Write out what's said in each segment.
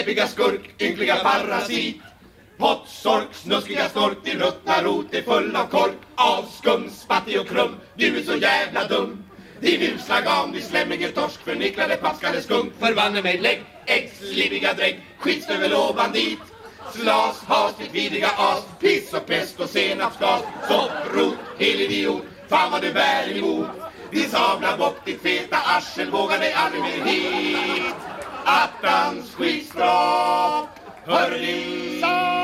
näbbiga skurk, ynkliga parasit. Pottsork, snuskiga stork, din ruttna rot är full av kork. Avskum, spattig och krum, du är så jävla dum. Din usla gam, din slämmige torsk, förnicklade paskade skunk. Förbanne mig, lägg, äggsliviga drägg, skitstövel och bandit. Slas, has, ditt vidriga as, piss och pest och senapsgas. Sopprot, hel idiot, fan vad du bär emot. Din sabla bock, ditt feta arsel, vågar dig aldrig mer hit. Attans skitstropp, hör ni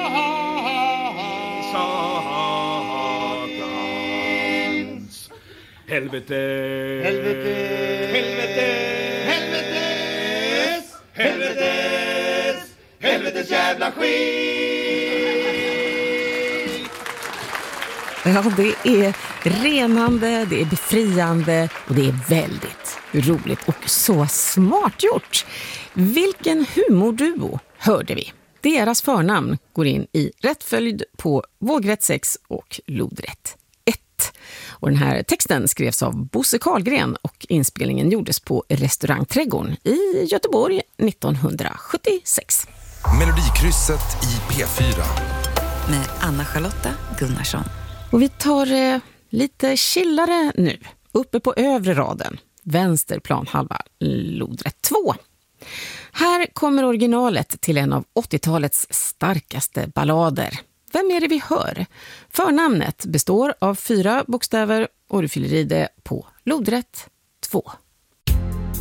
satans. Helvete, helvete, helvete, helvetes, helvetes, helvetes jävla skit. Ja, det är renande, det är befriande och det är väldigt roligt och så smart gjort. Vilken humorduo hörde vi? Deras förnamn går in i rätt följd på vågrätt 6 och lodrätt 1. Och den här texten skrevs av Bosse Karlgren och inspelningen gjordes på Restaurangträdgården i Göteborg 1976. Melodikrysset i P4 med Anna-Charlotta Gunnarsson. Och vi tar lite chillare nu, uppe på övre raden, vänster planhalva, lodrätt 2. Här kommer originalet till en av 80-talets starkaste ballader. Vem är det vi hör? Förnamnet består av 4 bokstäver och du fyller i det på lodrätt 2.